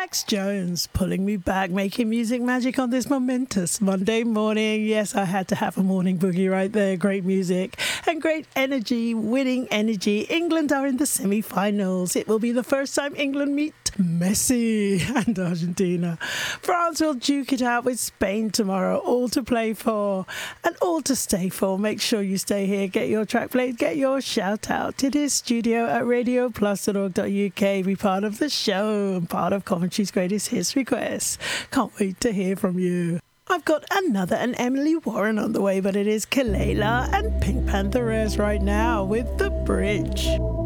Max Jones pulling me back, making music magic on this momentous Monday morning. Yes, I had to have a morning boogie right there. Great music and great energy, winning energy. England are in the semi-finals. It will be the first time England meet Messi and Argentina. France will duke it out with Spain tomorrow. All to play for and all to stay for. Make sure you stay here. Get your track played. Get your shout out. It is studio@radioplus.org.uk. Be part of the show and part of Coventry's Greatest Hits requests. Can't wait to hear from you. I've got another and Emily Warren on the way, but it is Kelela and Pink Pantheress right now with The Bridge.